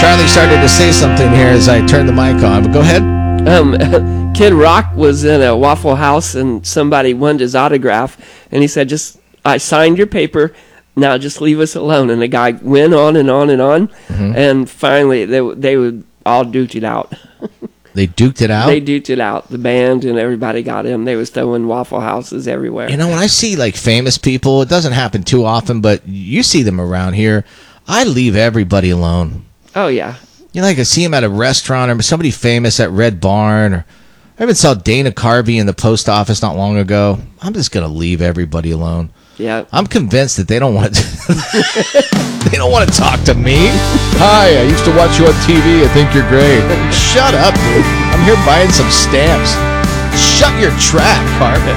Charlie started to say something here as I turned the mic on, but go ahead. Kid Rock was in a Waffle House and somebody wanted his autograph, and he said, I signed your paper, now just leave us alone. And the guy went on and on and on, and finally they would all duked it out. They duked it out? They duked it out. The band and everybody got him. They was throwing Waffle Houses everywhere. You know, when I see like famous people, it doesn't happen too often, but you see them around here, I leave everybody alone. Oh, yeah. You know, like I see him at a restaurant or somebody famous at Red Barn, or I even saw Dana Carvey in the post office not long ago. I'm just going to leave everybody alone. Yeah. I'm convinced that they don't want to they don't want to talk to me. Hi, I used to watch you on TV. I think you're great. Shut up, dude. I'm here buying some stamps. Shut your trap, Carmen.